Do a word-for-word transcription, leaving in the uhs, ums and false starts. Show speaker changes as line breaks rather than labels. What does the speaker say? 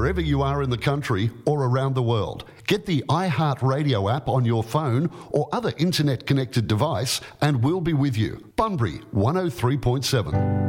wherever you are in the country or around the world. Get the iHeartRadio app on your phone or other internet-connected device and we'll be with you. Bunbury one oh three point seven.